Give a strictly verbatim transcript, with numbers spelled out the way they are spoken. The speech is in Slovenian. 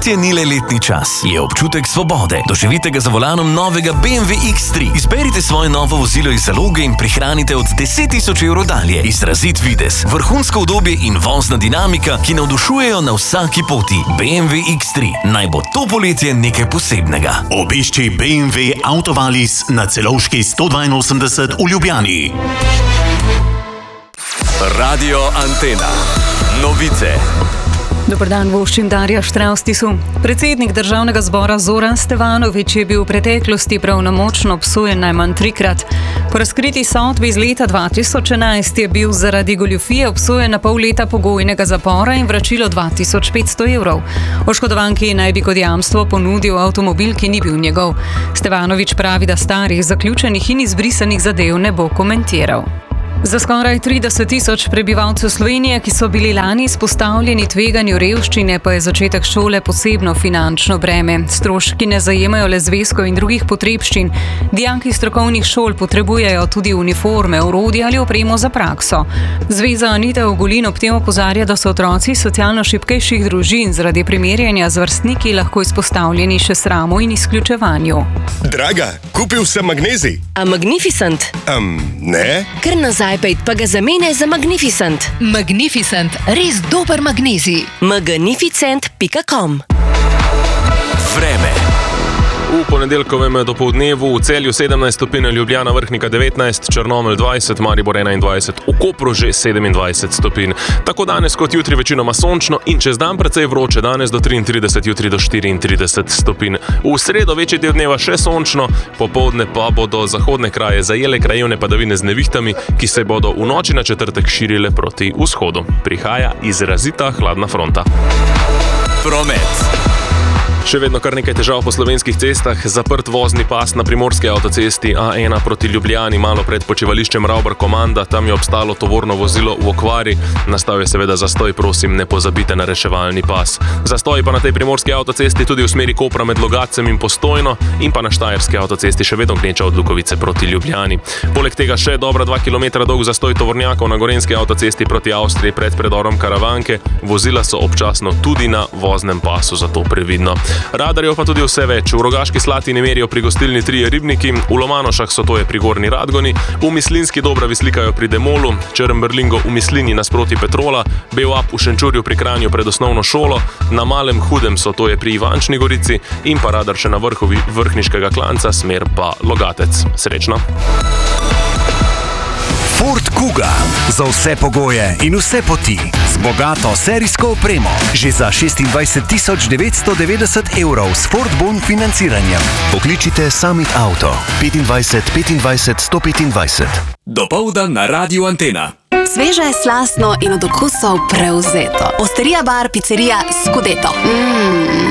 Poletje ni le letni čas, je občutek svobode. Doživite ga za volanom novega B M W X tri. Izberite svoje novo vozilo iz zaloge in prihranite od deset tisoč evrov dalje. Izrazit videz, vrhunsko udobje in vozna dinamika, ki navdušujejo na vsaki poti. B M W X tri. Naj bo to poletje nekaj posebnega. Obišči B M W Autovalis na Celovški sto dvainosemdeset v Ljubljani. Radio Antena. Novice. Dober dan, voščim Darja Štraustisu. Predsednik državnega zbora Zoran Stevanović je bil v preteklosti pravnomočno obsojen najmanj trikrat. Po razkriti sodbi iz leta dva tisoč enajst je bil zaradi goljufije obsojen na pol leta pogojnega zapora in vračilo dva tisoč petsto evrov. Oškodovanki naj bi kot jamstvo ponudil avtomobil, ki ni bil njegov. Stevanović pravi, da starih, zaključenih in izbrisanih zadev ne bo komentiral. Za skoraj trideset tisoč prebivalcev Slovenije, ki so bili lani izpostavljeni tveganju revščine, pa je začetek šole posebno finančno breme. Stroški ne zajemajo le zvezkov in drugih potrebščin. Dijaki strokovnih šol potrebujejo tudi uniforme, orodje ali opremo za prakso. Zveza Anita Ogulin ob tem opozarja, da so otroci socialno šibkejših družin zaradi primerjanja z vrstniki lahko izpostavljeni še sramu in izključevanju. Draga, kupil sem magnezij. A Magnificent? Um, ne? Kar nazaj pejt pa ga zamene za Magnificent. Magnificent, res dober magnezij. magnificent pika com. Vreme. V ponedeljkovem dopoldnevu v Celju sedemnajst stopinj, Ljubljana Vrhnika devetnajst, Črnomelj dvajset, Maribor enaindvajset, v Kopru že sedemindvajset stopinj. Tako danes kot jutri večinoma sončno in čez dan precej vroče, danes do triintrideset, jutri do štiriintrideset stopinj. V sredo večji del dneva še sončno, popoldne pa bodo zahodne kraje zajele krajevne padavine z nevihtami, ki se bodo v noči na četrtek širile proti vzhodu. Prihaja izrazita hladna fronta. Promet. Še vedno kar nekaj težav po slovenskih cestah. Zaprt vozni pas na primorski avtocesti A ena proti Ljubljani, malo pred počivališčem Ravbar-Komanda. Tam je obstalo tovorno vozilo v okvari. Nastal je seveda zastoj, prosim, ne pozabite na reševalni pas. Zastoj pa na tej primorski avtocesti tudi v smeri Kopra med Logatcem in Postojno in pa na štajerski avtocesti še vedno gneča od Lukovice proti Ljubljani. Poleg tega še dobra dva kilometra dolg zastoj tovornjakov na gorenjski avtocesti proti Avstriji pred predorom Karavanke. Vozila so občasno tudi na voznem pasu, zato previdno. Radarjev pa tudi vse več. V Rogaški Slatini merijo pri gostilni Trije Ribniki, v Lomanošah so to je pri Gornji Radgoni, v Mislinski Dobravi slikajo pri Demolu, Črnberlingo v Mislini nasproti Petrola, Beoap v Šenčurju pri Kranju pred osnovno šolo, na Malem Hudem so to je pri Ivančni Gorici in pa radar še na vrhu Vrhniškega Klanca, smer pa Logatec. Srečno! Ford Kuga. Za vse pogoje in vse poti. Z bogato serijsko opremo. Že za šestindvajset tisoč devetsto devetdeset evrov s Ford Bon financiranjem. Pokličite Summit Auto. petindvajset petindvajset sto petindvajset. Dopoldan na Radiu Antena. Sveže, slastno in od okusov prevzeto. Osterija bar, picerija Scudetto. Mm.